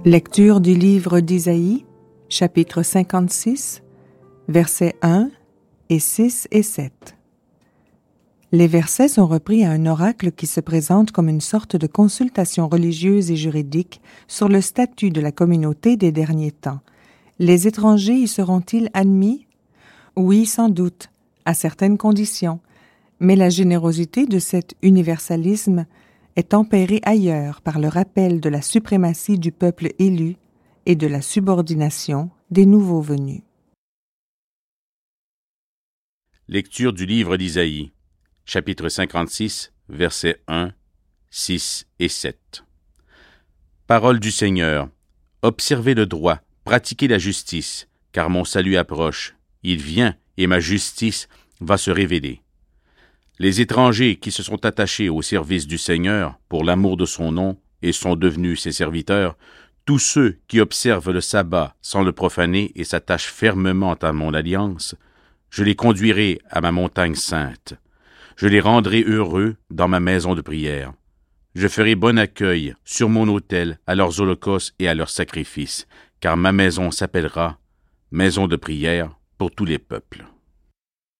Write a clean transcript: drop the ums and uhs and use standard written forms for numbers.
Lecture du livre d'Isaïe, chapitre 56, versets 1 et 6 et 7. Les versets sont repris à un oracle qui se présente comme une sorte de consultation religieuse et juridique sur le statut de la communauté des derniers temps. Les étrangers y seront-ils admis? Oui, sans doute, à certaines conditions, mais la générosité de cet universalisme est tempérée ailleurs par le rappel de la suprématie du peuple élu et de la subordination des nouveaux venus. Lecture du livre d'Isaïe, chapitre 56, versets 1, 6 et 7. Parole du Seigneur. Observez le droit, pratiquez la justice, car mon salut approche. Il vient et ma justice va se révéler. Les étrangers qui se sont attachés au service du Seigneur pour l'amour de son nom et sont devenus ses serviteurs, tous ceux qui observent le sabbat sans le profaner et s'attachent fermement à mon alliance, je les conduirai à ma montagne sainte. Je les rendrai heureux dans ma maison de prière. Je ferai bon accueil sur mon autel à leurs holocaustes et à leurs sacrifices, car ma maison s'appellera maison de prière pour tous les peuples.